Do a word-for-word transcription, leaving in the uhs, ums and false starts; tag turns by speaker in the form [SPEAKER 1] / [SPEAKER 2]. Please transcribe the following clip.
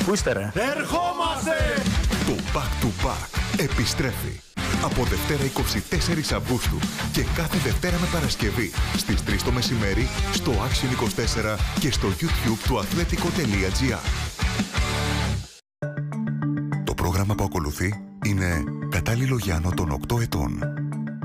[SPEAKER 1] Πού είστε ρε?
[SPEAKER 2] Ερχόμαστε!
[SPEAKER 3] Το Back to Back επιστρέφει από Δευτέρα εικοστή τέταρτη Αυγούστου και κάθε Δευτέρα με Παρασκευή στις τρεις το μεσημέρι στο Action είκοσι τέσσερα και στο YouTube του αθλέτικο τελεία τζι άρ. Το πρόγραμμα που ακολουθεί είναι κατάλληλο για άνω των οκτώ ετών.